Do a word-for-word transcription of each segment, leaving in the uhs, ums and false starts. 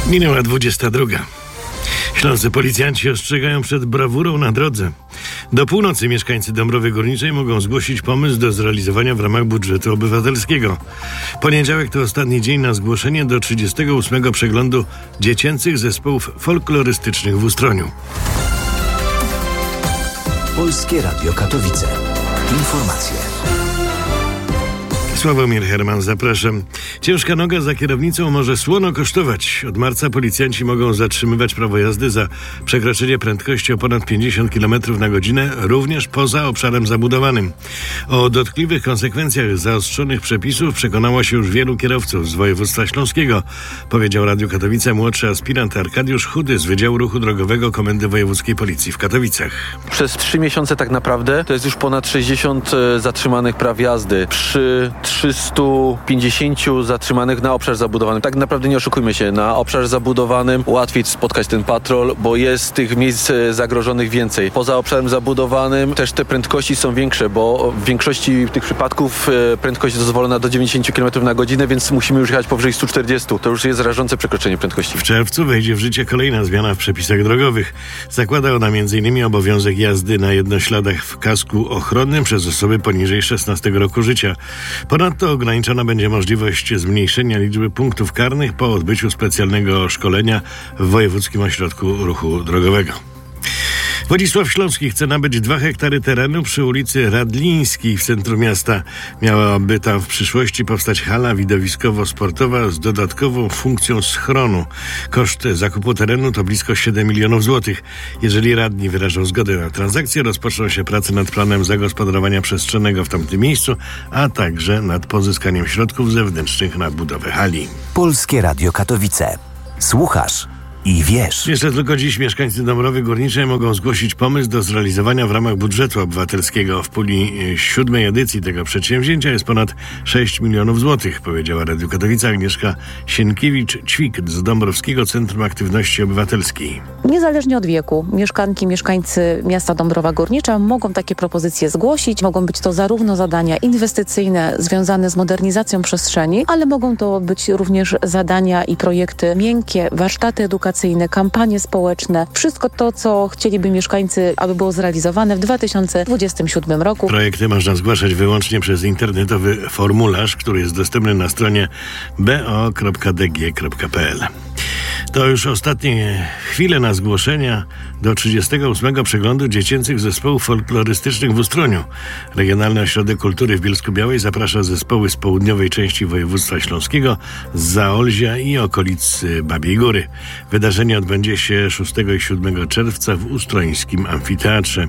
Minęła dwudziesta druga. Śląscy policjanci ostrzegają przed brawurą na drodze. Do północy mieszkańcy Dąbrowy Górniczej mogą zgłosić pomysł do zrealizowania w ramach budżetu obywatelskiego. Poniedziałek to ostatni dzień na zgłoszenie do trzydziestego ósmego przeglądu dziecięcych zespołów folklorystycznych w Ustroniu. Polskie Radio Katowice. Informacje. Sławomir Herman, zapraszam. Ciężka noga za kierownicą może słono kosztować. Od marca policjanci mogą zatrzymywać prawo jazdy za przekroczenie prędkości o ponad pięćdziesiąt kilometrów na godzinę, również poza obszarem zabudowanym. O dotkliwych konsekwencjach zaostrzonych przepisów przekonało się już wielu kierowców z województwa śląskiego, powiedział Radiu Katowice młodszy aspirant Arkadiusz Chudy z Wydziału Ruchu Drogowego Komendy Wojewódzkiej Policji w Katowicach. Przez trzy miesiące tak naprawdę to jest już ponad sześćdziesiąt zatrzymanych praw jazdy. Przy trzystu pięćdziesięciu zatrzymanych na obszar zabudowany. Tak naprawdę nie oszukujmy się, na obszarze zabudowanym łatwiej spotkać ten patrol, bo jest tych miejsc zagrożonych więcej. Poza obszarem zabudowanym też te prędkości są większe, bo w większości tych przypadków prędkość dozwolona do dziewięćdziesiąt kilometrów na godzinę, więc musimy już jechać powyżej stu czterdziestu. To już jest rażące przekroczenie prędkości. W czerwcu wejdzie w życie kolejna zmiana w przepisach drogowych. Zakłada ona między innymi obowiązek jazdy na jednośladach w kasku ochronnym przez osoby poniżej szesnastego roku życia. Ponadto ograniczona będzie możliwość zmniejszenia liczby punktów karnych po odbyciu specjalnego szkolenia w Wojewódzkim Ośrodku Ruchu Drogowego. Władysław Śląski chce nabyć dwa hektary terenu przy ulicy Radlińskiej w centrum miasta. Miałaby tam w przyszłości powstać hala widowiskowo-sportowa z dodatkową funkcją schronu. Koszt zakupu terenu to blisko siedem milionów złotych. Jeżeli radni wyrażą zgodę na transakcję, rozpoczną się prace nad planem zagospodarowania przestrzennego w tamtym miejscu, a także nad pozyskaniem środków zewnętrznych na budowę hali. Polskie Radio Katowice. Słuchasz i wiesz. Jeszcze tylko dziś mieszkańcy Dąbrowy Górniczej mogą zgłosić pomysł do zrealizowania w ramach budżetu obywatelskiego. W puli siódmej edycji tego przedsięwzięcia jest ponad sześć milionów złotych, powiedziała Radiu Katowice Agnieszka Sienkiewicz-Ćwik z Dąbrowskiego Centrum Aktywności Obywatelskiej. Niezależnie od wieku, mieszkanki, mieszkańcy miasta Dąbrowa Górnicza mogą takie propozycje zgłosić. Mogą być to zarówno zadania inwestycyjne związane z modernizacją przestrzeni, ale mogą to być również zadania i projekty miękkie, warsztaty edukacyjne, kampanie społeczne, wszystko to, co chcieliby mieszkańcy, aby było zrealizowane w dwa tysiące dwudziestym siódmym roku. Projekty można zgłaszać wyłącznie przez internetowy formularz, który jest dostępny na stronie b o kropka d g kropka p l. To już ostatnie chwile na zgłoszenia do trzydziestego ósmego przeglądu dziecięcych zespołów folklorystycznych w Ustroniu. Regionalny Ośrodek Kultury w Bielsku-Białej zaprasza zespoły z południowej części województwa śląskiego, z Zaolzia i okolic Babiej Góry. Wydarzenie odbędzie się szóstego i siódmego czerwca w ustrońskim amfiteatrze.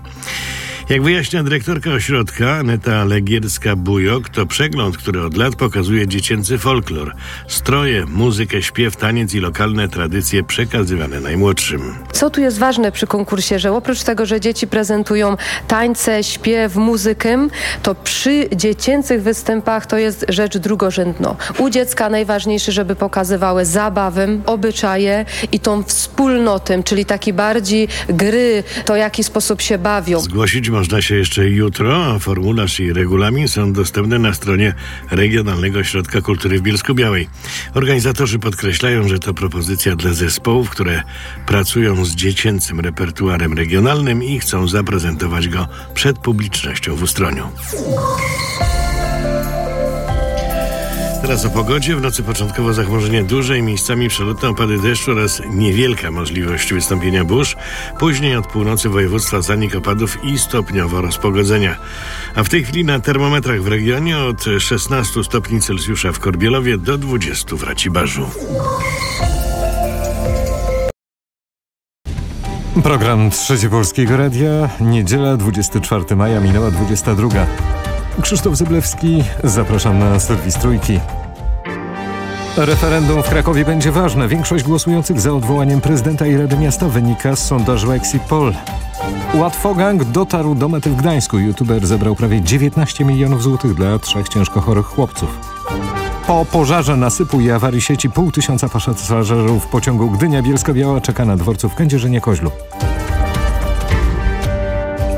Jak wyjaśnia dyrektorka ośrodka Aneta Legierska-Bujok, to przegląd, który od lat pokazuje dziecięcy folklor, stroje, muzykę, śpiew, taniec i lokalne tradycje przekazywane najmłodszym. Co tu jest ważne przy konkursie, że oprócz tego, że dzieci prezentują tańce, śpiew, muzykę, to przy dziecięcych występach to jest rzecz drugorzędna. U dziecka najważniejsze, żeby pokazywały zabawę, obyczaje i tą wspólnotę, czyli taki bardziej gry, to w jaki sposób się bawią. Zgłosić można się jeszcze jutro, a formularz i regulamin są dostępne na stronie Regionalnego Ośrodka Kultury w Bielsku-Białej. Organizatorzy podkreślają, że to propozycja dla zespołów, które pracują z dziecięcym repertuarem regionalnym i chcą zaprezentować go przed publicznością w Ustroniu. Teraz o pogodzie. W nocy początkowo zachmurzenie duże i miejscami przelotne opady deszczu oraz niewielka możliwość wystąpienia burz. Później od północy województwa zanik opadów i stopniowo rozpogodzenia. A w tej chwili na termometrach w regionie od szesnastu stopni Celsjusza w Korbielowie do dwudziestu w Racibarzu. Program Trzeci Polskiego Radia. Niedziela, dwudziestego czwartego maja, minęła dwudziesta druga. Krzysztof Zyblewski, zapraszam na serwis Trójki. Referendum w Krakowie będzie ważne. Większość głosujących za odwołaniem prezydenta i Rady Miasta wynika z sondażu Exit Poll. Łatwogang dotarł do mety w Gdańsku. YouTuber zebrał prawie dziewiętnaście milionów złotych dla trzech ciężko chorych chłopców. Po pożarze nasypu i awarii sieci pół tysiąca pasażerów pociągu Gdynia-Bielsko-Biała czeka na dworcu w Kędzierzynie-Koźlu.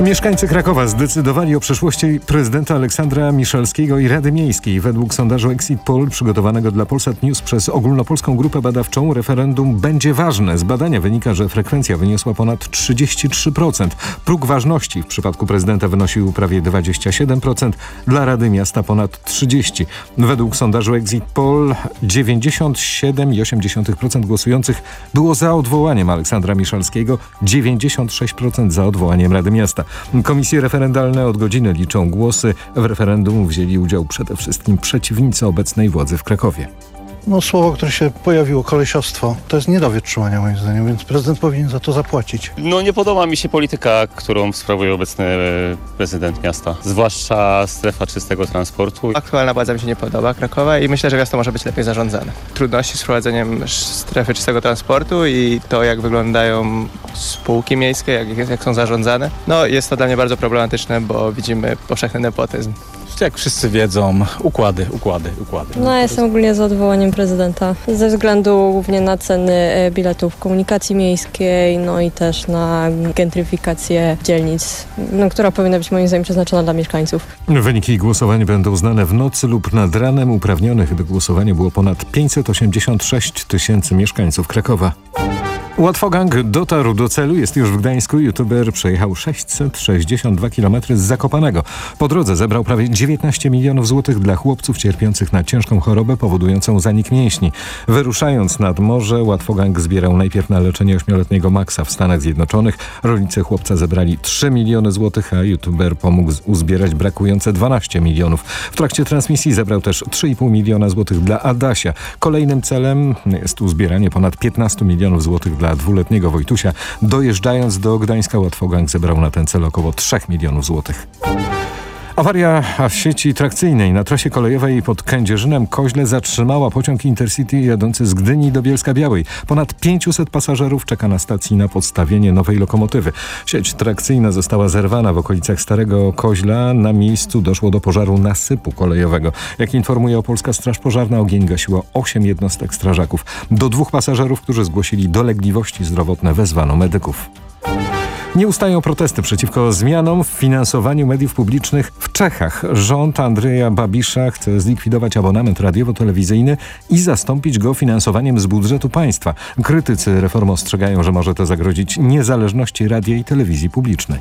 Mieszkańcy Krakowa zdecydowali o przyszłości prezydenta Aleksandra Miszalskiego i Rady Miejskiej. Według sondażu Exit Poll przygotowanego dla Polsat News przez ogólnopolską grupę badawczą referendum będzie ważne. Z badania wynika, że frekwencja wyniosła ponad trzydzieści trzy procent. Próg ważności w przypadku prezydenta wynosił prawie dwadzieścia siedem procent, dla Rady Miasta ponad trzydzieści procent. Według sondażu Exit Poll dziewięćdziesiąt siedem przecinek osiem procent głosujących było za odwołaniem Aleksandra Miszalskiego, dziewięćdziesiąt sześć procent za odwołaniem Rady Miasta. Komisje referendalne od godziny liczą głosy. W referendum wzięli udział przede wszystkim przeciwnicy obecnej władzy w Krakowie. No, słowo, które się pojawiło, kolesiostwo, to jest nie do wytrzymania moim zdaniem, więc prezydent powinien za to zapłacić. No nie podoba mi się polityka, którą sprawuje obecny prezydent miasta, zwłaszcza strefa czystego transportu. Aktualna władza mi się nie podoba, Krakowa, i myślę, że miasto może być lepiej zarządzane. Trudności z wprowadzeniem strefy czystego transportu i to, jak wyglądają spółki miejskie, jak, jak są zarządzane, no jest to dla mnie bardzo problematyczne, bo widzimy powszechny nepotyzm. Jak wszyscy wiedzą, układy, układy, układy. No, ja jestem ogólnie za odwołaniem prezydenta ze względu głównie na ceny biletów komunikacji miejskiej, no i też na gentryfikację dzielnic, no, która powinna być moim zdaniem przeznaczona dla mieszkańców. Wyniki głosowań będą znane w nocy lub nad ranem. Uprawnionych do głosowania było ponad pięćset osiemdziesiąt sześć tysięcy mieszkańców Krakowa. Łatwogang dotarł do celu, jest już w Gdańsku. YouTuber przejechał sześćset sześćdziesiąt dwa kilometry z Zakopanego. Po drodze zebrał prawie dziewiętnaście milionów złotych dla chłopców cierpiących na ciężką chorobę powodującą zanik mięśni. Wyruszając nad morze, Łatwogang zbierał najpierw na leczenie ośmioletniego Maxa w Stanach Zjednoczonych. Rodzice chłopca zebrali trzy miliony złotych, a YouTuber pomógł uzbierać brakujące dwanaście milionów. W trakcie transmisji zebrał też trzy i pół miliona złotych dla Adasia. Kolejnym celem jest uzbieranie ponad piętnaście milionów złotych dla dwuletniego Wojtusia. Dojeżdżając do Gdańska, Łatwogang zebrał na ten cel około trzy milionów złotych. Awaria w sieci trakcyjnej na trasie kolejowej pod Kędzierzynem-Koźle zatrzymała pociąg Intercity jadący z Gdyni do Bielska-Białej. Ponad pięciuset pasażerów czeka na stacji na podstawienie nowej lokomotywy. Sieć trakcyjna została zerwana w okolicach Starego Koźla. Na miejscu doszło do pożaru nasypu kolejowego. Jak informuje Opolska Straż Pożarna, ogień gasiło osiem jednostek strażaków. Do dwóch pasażerów, którzy zgłosili dolegliwości zdrowotne, wezwano medyków. Nie ustają protesty przeciwko zmianom w finansowaniu mediów publicznych w Czechach. Rząd Andrzeja Babisza chce zlikwidować abonament radiowo-telewizyjny i zastąpić go finansowaniem z budżetu państwa. Krytycy reformy ostrzegają, że może to zagrozić niezależności radia i telewizji publicznej.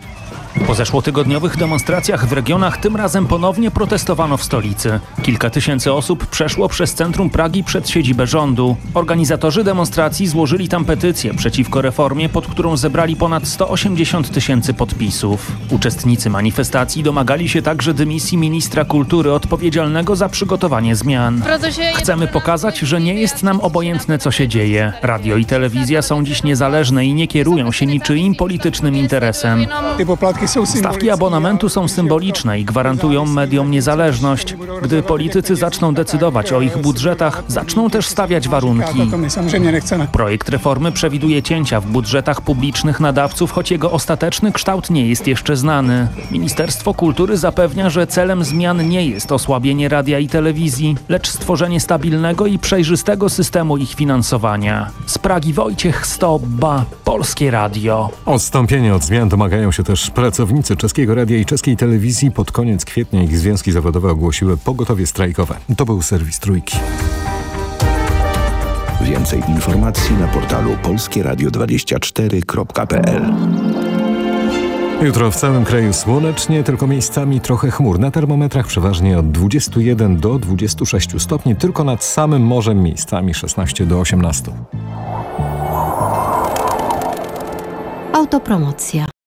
Po zeszłotygodniowych demonstracjach w regionach tym razem ponownie protestowano w stolicy. Kilka tysięcy osób przeszło przez centrum Pragi przed siedzibę rządu. Organizatorzy demonstracji złożyli tam petycję przeciwko reformie, pod którą zebrali ponad sto osiemdziesiąt tysięcy podpisów. Uczestnicy manifestacji domagali się także dymisji ministra kultury odpowiedzialnego za przygotowanie zmian. Chcemy pokazać, że nie jest nam obojętne, co się dzieje. Radio i telewizja są dziś niezależne i nie kierują się niczyim politycznym interesem. Stawki abonamentu są symboliczne i gwarantują mediom niezależność. Gdy politycy zaczną decydować o ich budżetach, zaczną też stawiać warunki. Projekt reformy przewiduje cięcia w budżetach publicznych nadawców, choć jego ostateczny kształt nie jest jeszcze znany. Ministerstwo Kultury zapewnia, że celem zmian nie jest osłabienie radia i telewizji, lecz stworzenie stabilnego i przejrzystego systemu ich finansowania. Z Pragi Wojciech Stobba, Polskie Radio. Odstąpienia od zmian domagają się też pracownicy Czeskiego Radia i Czeskiej Telewizji. Pod koniec kwietnia ich związki zawodowe ogłosiły pogotowie strajkowe. To był serwis Trójki. Więcej informacji na portalu polskie radio dwadzieścia cztery kropka p l. Jutro w całym kraju słonecznie, tylko miejscami trochę chmur. Na termometrach przeważnie od dwudziestu jeden do dwudziestu sześciu stopni, tylko nad samym morzem miejscami szesnaście do osiemnastu. Autopromocja.